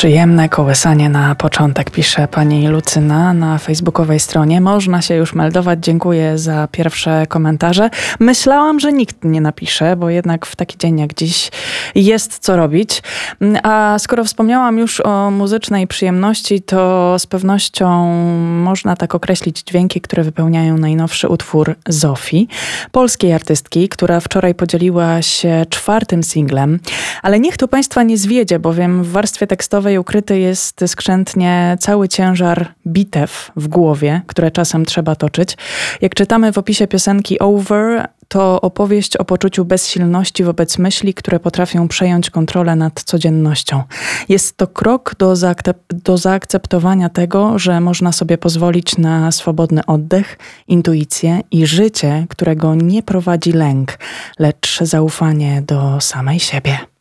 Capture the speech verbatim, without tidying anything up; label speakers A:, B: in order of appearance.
A: Przyjemne kołysanie na początek, pisze pani Lucyna na facebookowej stronie. Można się już meldować. Dziękuję za pierwsze komentarze. Myślałam, że nikt nie napisze, bo jednak w taki dzień jak dziś jest co robić. A skoro wspomniałam już o muzycznej przyjemności, to z pewnością można tak określić dźwięki, które wypełniają najnowszy utwór Zofii, polskiej artystki, która wczoraj podzieliła się czwartym singlem. Ale niech tu państwa nie zwiedzie, bowiem w warstwie tekstowej ukryty jest skrzętnie cały ciężar bitew w głowie, które czasem trzeba toczyć. Jak czytamy w opisie piosenki Over, to opowieść o poczuciu bezsilności wobec myśli, które potrafią przejąć kontrolę nad codziennością. Jest to krok do, zaakcep- do zaakceptowania tego, że można sobie pozwolić na swobodny oddech, intuicję i życie, którego nie prowadzi lęk, lecz zaufanie do samej siebie.